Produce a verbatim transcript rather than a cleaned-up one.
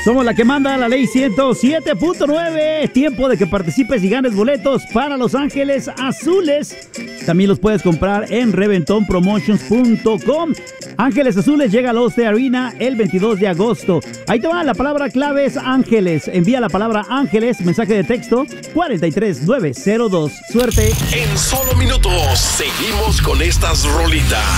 Somos la que manda la ley ciento siete punto nueve. Tiempo de que participes y ganes boletos para Los Ángeles Azules. También los puedes comprar en reventón promotions punto com. Ángeles Azules llega a la Oste Arena el veintidós de agosto. Ahí te va, la palabra clave es Ángeles. Envía la palabra Ángeles, mensaje de texto cuatro tres nueve cero dos. Suerte. En solo minutos seguimos con estas rolitas.